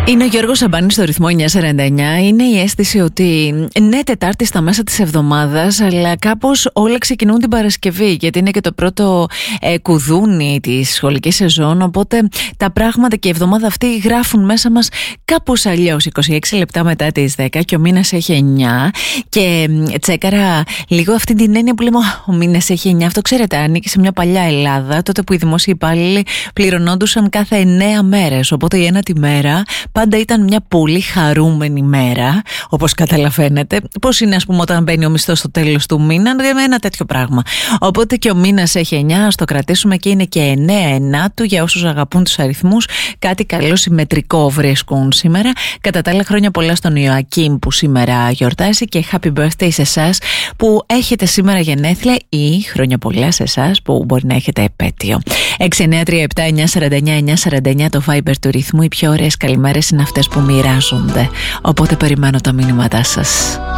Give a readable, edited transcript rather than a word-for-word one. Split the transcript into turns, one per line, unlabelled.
Είναι ο Γιώργος Σαμπάνης στο ρυθμό 949. Είναι η αίσθηση ότι ναι, Τετάρτη στα μέσα της εβδομάδας, αλλά κάπως όλα ξεκινούν την Παρασκευή, γιατί είναι και το πρώτο κουδούνι της σχολικής σεζόν. Οπότε τα πράγματα και η εβδομάδα αυτή γράφουν μέσα μας κάπως αλλιώς. 26 λεπτά μετά τις 10 και ο μήνας έχει 9. Και τσέκαρα λίγο αυτή την έννοια που λέμε ο μήνας έχει 9. Αυτό ξέρετε, ανήκει σε μια παλιά Ελλάδα, τότε που οι δημόσιοι υπάλληλοι πληρωνόντουσαν κάθε 9 μέρες. Οπότε η ένατη μέρα πάντα ήταν μια πολύ χαρούμενη μέρα, όπως καταλαβαίνετε. Πώς είναι, ας πούμε, όταν μπαίνει ο μισθός στο τέλος του μήνα, ένα τέτοιο πράγμα. Οπότε και ο μήνας έχει 9, ας το κρατήσουμε, και είναι και 9 του για όσους αγαπούν τους αριθμούς. Κάτι καλό συμμετρικό βρίσκουν σήμερα. Κατά τα άλλα, χρόνια πολλά στον Ιωακίμ που σήμερα γιορτάζει, και happy birthday σε εσάς που έχετε σήμερα γενέθλια, ή χρόνια πολλά σε εσάς που μπορεί να έχετε επέτειο. 693-7-949-949 το Viber του ρυθμού. Οι πιο ωραίες καλημέρες είναι αυτές που μοιράζονται. Οπότε περιμένω τα μηνύματά σας.